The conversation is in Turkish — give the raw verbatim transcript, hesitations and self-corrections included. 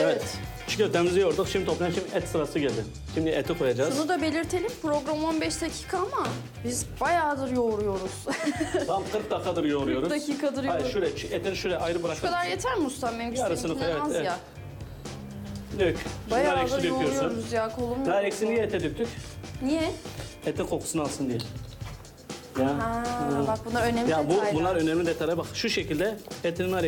Evet. Çiğ köftemizi yoğurduk. Şimdi toplayan şimdi et sırası geldi. Şimdi eti koyacağız. Şunu da belirtelim. Program on beş dakika ama biz bayağıdır yoğuruyoruz. Tam kırk dakikadır yoğuruyoruz. kırk dakikadır Hayır yoğuruyoruz. şuraya, etini şuraya ayrı Bu bırakalım. kadar yeter mi ustam? Benimki Yarısını koy, seninkinden evet, az evet. ya. Dök. Nar Bayağıdır eksi döküyorsun. yoğuruyoruz ya. Kolum Nar yoruldu. eksi niye ete döktük? Niye? Etin kokusunu alsın diye. Ya. Ha, bak bunlar önemli Ya bu detaylar. bunlar önemli detaylar. Bak şu şekilde etinin nar